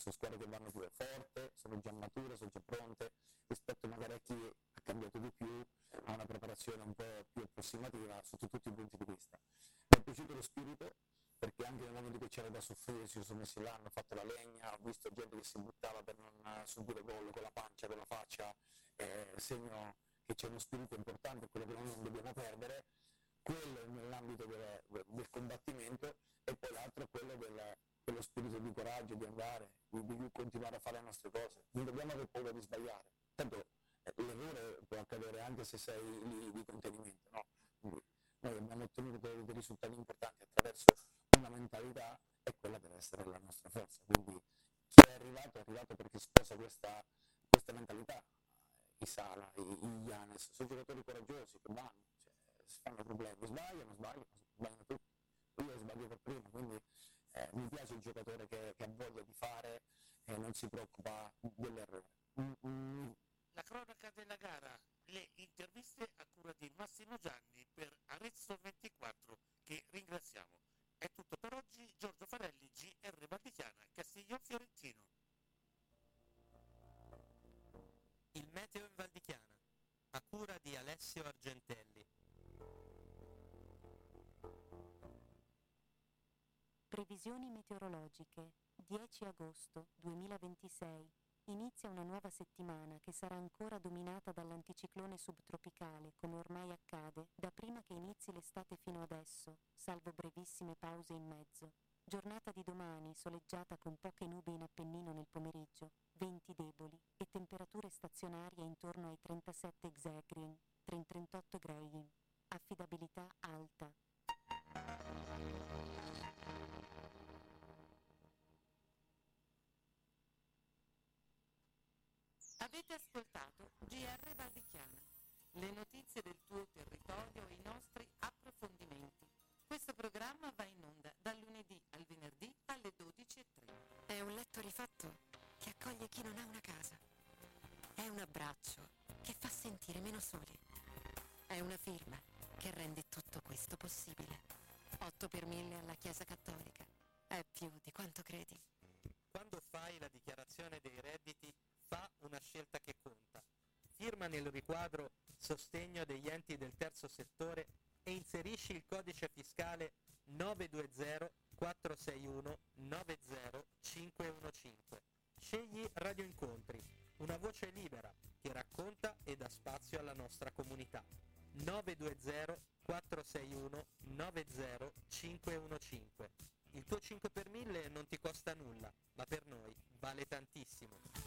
sono squadre che vanno più forte, sono già mature, sono già pronte, rispetto magari a chi ha cambiato di più, ha una preparazione un po' più approssimativa sotto tutti i punti di vista. Mi è piaciuto lo spirito, perché anche nel momento che c'era da soffrire si sono messi là, hanno fatto la legna, ho visto gente che si buttava per non subire gol con la pancia, con la faccia, segno che c'è uno spirito importante, quello che noi non dobbiamo perdere. Quello è nell'ambito del combattimento, e poi l'altro è quello dello spirito di coraggio, di andare, di continuare a fare le nostre cose. Non dobbiamo avere paura di sbagliare, tanto l'errore può accadere anche se sei lì di contenimento, no? Quindi noi abbiamo ottenuto dei risultati importanti attraverso una mentalità, e quella deve essere la nostra forza. Quindi chi è arrivato perché sposa questa mentalità. I Sala, i Giannis, sono giocatori coraggiosi che vanno, cioè, si fanno problemi, sbagliano tutti. Io sbaglio per primo, quindi mi piace il giocatore che ha voglia di fare e non si preoccupa dell'errore. La cronaca della gara, le interviste a cura di Massimo Gianni per Arezzo 24, che ringraziamo. È tutto per oggi. Giorgio Farelli, GR Valdichiana, Castiglion Fiorentino. Il meteo in Valdichiana, a cura di Alessio Argentelli. Previsioni meteorologiche. 10 agosto 2026. Inizia una nuova settimana che sarà ancora dominata dall'anticiclone subtropicale, come ormai accade, da prima che inizi l'estate fino adesso, salvo brevissime pause in mezzo. Giornata di domani soleggiata con poche nubi in Appennino nel pomeriggio, venti deboli e temperature stazionarie intorno ai 37 Xegrien, 38 Greien. Affidabilità alta. Avete ascoltato GR Valdichiana, le notizie del tuo territorio e i nostri approfondimenti. Questo programma va in onda dal lunedì al venerdì alle 12:30. È un letto rifatto che accoglie chi non ha una casa. È un abbraccio che fa sentire meno soli. È una firma che rende tutto questo possibile. 8 per 1000 alla Chiesa Cattolica. È più di quanto credi. Quando fai la dichiarazione dei redditi, fa una scelta che conta. Firma nel riquadro Sostegno degli enti del terzo settore e inserisci il codice fiscale 920 461 90515. Scegli Radio Incontri, una voce libera che racconta e dà spazio alla nostra comunità. 920 461 90515. Il tuo 5 per 1000 non ti costa nulla, ma per noi vale tantissimo.